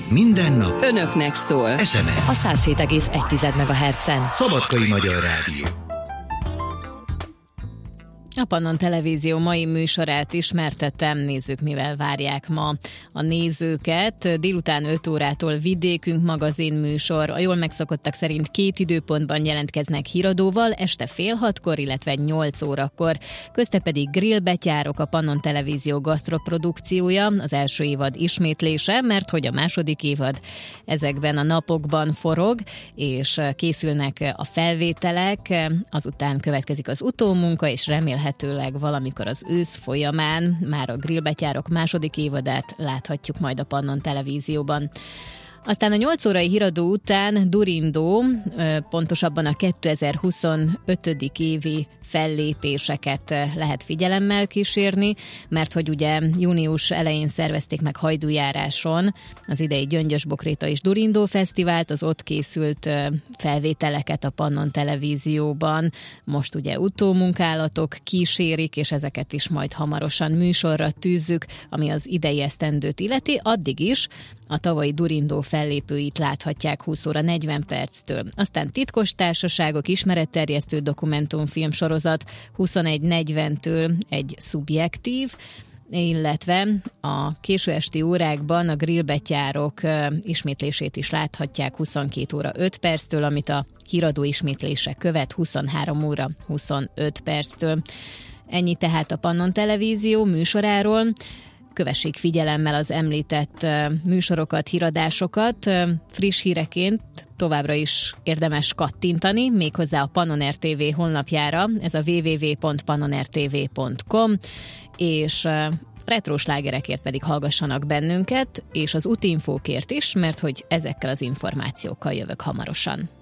Minden nap önöknek szól. SMS a 107,1 MHz-en. Szabadkai Magyar Rádió. A Pannon Televízió mai műsorát ismertettem, nézzük, mivel várják ma a nézőket. Délután 5 órától Vidékünk magazin műsor. A jól megszokottak szerint 2 időpontban jelentkeznek híradóval, este fél 6-kor, illetve 8 órakor. Közte pedig grillbetyárok, a Pannon Televízió gasztroprodukciója, az első évad ismétlése, mert hogy a második évad ezekben a napokban forog, és készülnek a felvételek, azután következik az utómunka, és remélhetőleg valamikor az ősz folyamán már a grillbetyárok második évadát láthatjuk majd a Pannon Televízióban. Aztán a 8 órai híradó után Durindó, pontosabban a 2025. évi fellépéseket lehet figyelemmel kísérni, mert hogy ugye június elején szervezték meg Hajdújáráson az idei Gyöngyös-Bokréta és Durindó Fesztivált, az ott készült felvételeket a Pannon Televízióban. Most ugye utómunkálatok kísérik, és ezeket is majd hamarosan műsorra tűzzük, ami az idei esztendőt illeti. Addig is a tavalyi Durindó fellépőit láthatják 20 óra 40 perctől. Aztán Titkos társaságok, ismeretterjesztő dokumentumfilm sorozat 21:40-től egy szubjektív, illetve a késő esti órákban a grillbetyárok ismétlését is láthatják 22 óra 5 perctől, amit a híradó ismétlése követ 23 óra 25 perctől. Ennyi tehát a Pannon Televízió műsoráról. Kövessék figyelemmel az említett műsorokat, híradásokat. Friss híreként továbbra is érdemes kattintani, méghozzá a Pannon RTV honlapjára, ez a www.pannontv.com, és retroslágerekért pedig hallgassanak bennünket, és az útinfókért is, mert hogy ezekkel az információkkal jövök hamarosan.